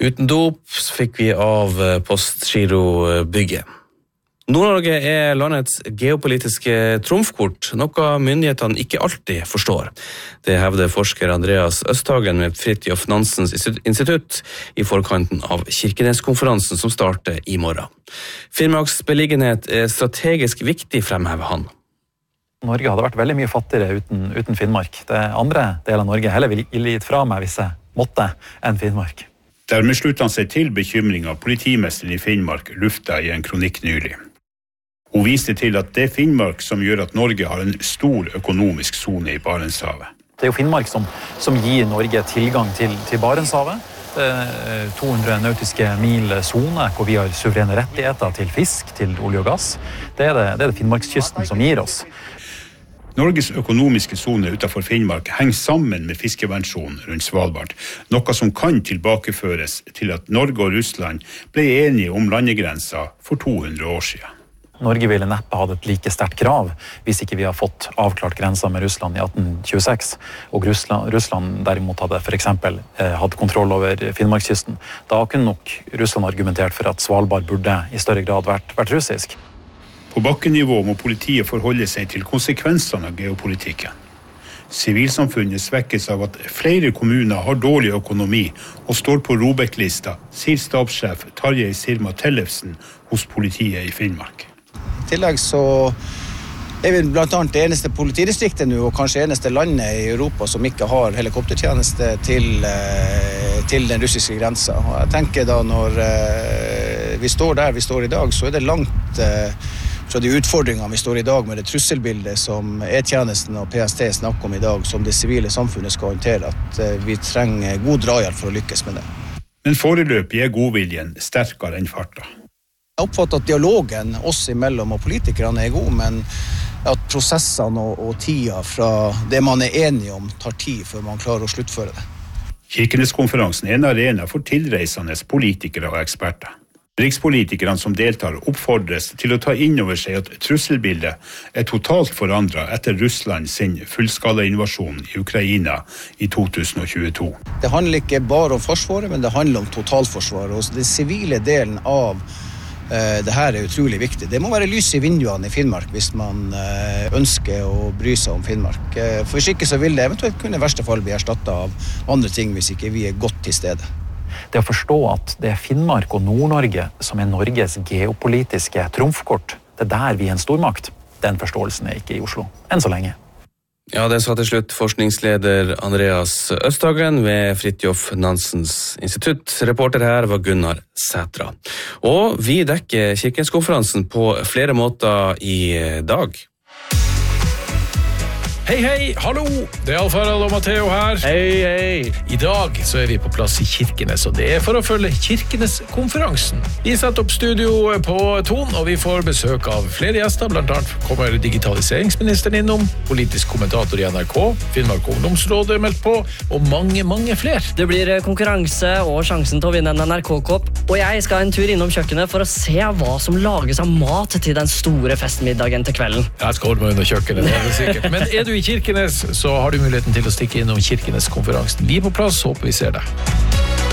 Uten dop fikk vi av Postgirobygget. Nord-Norge landets geopolitiske trumfkort, noe myndighetene ikke alltid forstår. Det hevder forsker Andreas Østhagen med Fridtjof Nansens institutt i forkanten av Kirkeneskonferansen som starter i morgen. Finnmarks beliggenhet strategisk viktig, fremhever han. Norge hadde vært veldig mye fattigere uten Finnmark. Det andre del av Norge heller ville gitt fra meg hvis jeg måtte enn Finnmark. Dermed slutter han seg til bekymringen politimesteren i Finnmark lufta i en kronikk nylig. Hun viste til at det Finnmark som gjør at Norge har en stor økonomisk zone i Barentshavet. Det jo Finnmark som gir Norge tilgang til Barentshavet. 200 nautiske mil zone, hvor vi har suverene rettigheter til fisk, til olje og gass. Det er Finnmarkskysten som gir oss. Norges økonomiske zone utenfor Finnmark henger sammen med fiskevernsonen rundt Svalbard, noe som kan tilbakeføres til at Norge og Russland ble enige om landegrenser for 200 år siden. Norge ville neppe hatt et like sterkt krav hvis ikke vi har fått avklart grenser med Russland i 1826, og Russland derimot hadde for eksempel hatt kontroll over Finnmarkskysten. Da kunne nok Russland argumentert for at Svalbard burde i større grad vært russisk. På bakkenivå må politiet forholde seg til konsekvensene av geopolitikken. Sivilsamfunnet svekkes av at flere kommuner har dårlig økonomi og står på ROBEK-lista, sier stabssjef Tarjei Sirma Tellefsen hos politiet i Finnmark. I tillegg så vi blant annet det eneste politidistriktet nå, og kanskje eneste landet i Europa som ikke har helikoptertjeneste til den russiske grensa. Og jeg tenker da når vi står der vi står i dag, så det langt fra de utfordringene vi står i dag med det trusselbildet som E-tjenesten og PST snakker om i dag, som det sivile samfunnet skal håndtere, at vi trenger god drahjelp for å lykkes med det. Men foreløpig godviljen sterkere enn farta. Jeg oppfatter at dialogen oss imellom og politikerne god, men at prosessene og tida fra det man enige om tar tid før man klarer å sluttføre det. Kirkeneskonferansen en arena for tilreisende politikere og eksperter. Rikspolitikerne som deltar oppfordres til å ta inn over seg at trusselbildet totalt forandret etter Russland sin fullskala-invasjon i Ukraina i 2022. Det handler ikke bare om forsvaret, men det handler om totalforsvaret. Og den sivile delen av det her utrolig viktig. Det må være lys i vinduene i Finnmark hvis man ønsker å bry seg om Finnmark. For hvis ikke så vil det eventuelt kunne i verste fall bli erstattet av andre ting hvis ikke vi godt til stede. Det å forstå at det Finnmark og Nord-Norge som Norges geopolitiske trumfkort, det der vi en stormakt, den forståelsen ikke i Oslo, enn så lenge. Ja, det sa til slutt forskningsleder Andreas Østhagen ved Fridtjof Nansens institutt. Reporter her var Gunnar Sætra. Og vi dekker Kirkeneskonferansen på flere måter i dag. Hei, hei, hallo! Det Alf Harald og Matteo her. Hei, hei! I dag så vi på plass i Kirkenes, og det for å følge Kirkeneskonferansen. Vi setter opp studio på Ton, og vi får besøk av flere gjester. Blant annet kommer digitaliseringsministeren innom, politisk kommentator i NRK, Finnmark Ungdomsråd meldt på, og mange flere. Det blir konkurranse og sjansen til å vinne en NRK-kopp, og jeg skal en tur innom kjøkkenet for å se hva som lages av mat til den store festmiddagen til kvelden. Jeg skal holde meg under kjøkkenet, det det sikkert. Men du i Kirkenes, så har du muligheten til å stikke innom Kirkeneskonferansen. Vi på plass, håper vi ser deg.